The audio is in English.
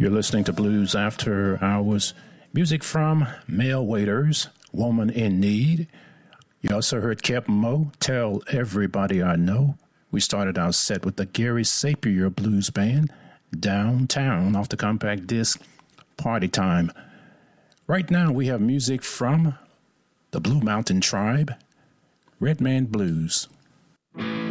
You're listening to Blues After Hours. Music from Male Waiters, Woman in Need. You also heard Kep Mo, Tell Everybody I Know. We started our set with the Gary Sapir Blues Band, Downtown, off the compact disc, Party Time. Right now we have music from the Blue Mountain Tribe, Red Man Blues.